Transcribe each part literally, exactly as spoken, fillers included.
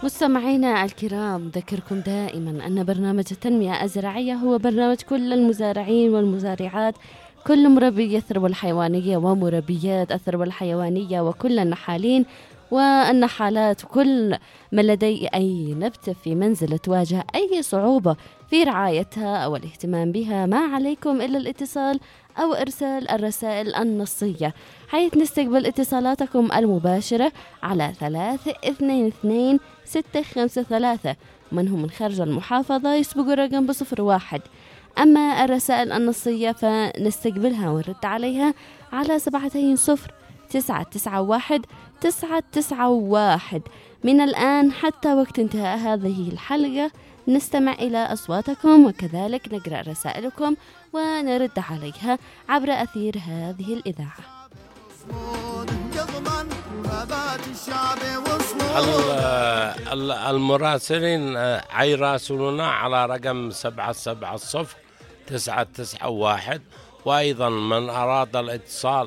مستمعينا الكرام، ذكركم دائما أن برنامج التنمية الزراعية هو برنامج كل المزارعين والمزارعات، كل مربي الثروة الحيوانية ومربيات الثروة الحيوانية، وكل النحالين والنحالات، وكل من لديه أي نبتة في منزله تواجه أي صعوبة في رعايتها أو الاهتمام بها. ما عليكم إلا الاتصال أو إرسال الرسائل النصية، حيث نستقبل اتصالاتكم المباشرة على ثلاثة اثنين اثنين ستة خمسة ثلاثة، من هم من خارج المحافظة يسبقوا الرقم بصفر واحد. أما الرسائل النصية فنستقبلها ونرد عليها على سبعتين صفر تسعة تسعة واحد تسعة تسعة واحد. من الآن حتى وقت انتهاء هذه الحلقة نستمع إلى أصواتكم، وكذلك نقرأ رسائلكم ونرد عليها عبر أثير هذه الإذاعة. المراسلين يراسلونا على رقم سبعة سبعة صفر تسعة تسعة واحد، وأيضا من أراد الاتصال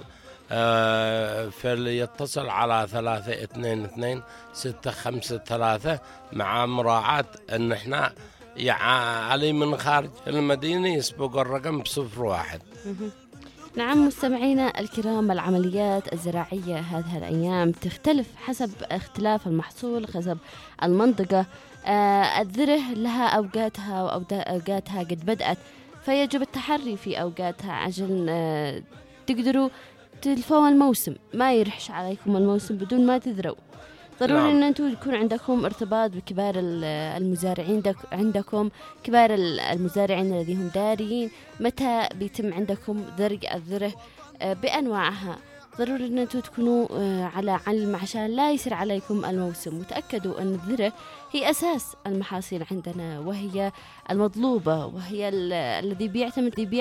فليتصل على ثلاثة اثنين اثنين ستة خمسة ثلاثة، مع مراعاة أن احنا علي من خارج المدينة يسبق الرقم بصفر واحد. نعم مستمعينا الكرام، العمليات الزراعية هذه الأيام تختلف حسب اختلاف المحصول، حسب المنطقة. آه الذرة لها أوقاتها وأوقاتها قد بدأت، فيجب التحري في أوقاتها عشان آه تقدروا تلفوا الموسم، ما يرحش عليكم الموسم بدون ما تذروا. ضروري نعم. أن أنتم يكون عندكم ارتباط بكبار المزارعين، عندكم كبار المزارعين الذين هم دارين متى بيتم عندكم درج الذرة بأنواعها. ضروري أن أنتم تكونوا على علم عشان لا يصير عليكم الموسم. وتأكدوا أن الذرة هي أساس المحاصيل عندنا، وهي المطلوبة، وهي الذي بيعتمد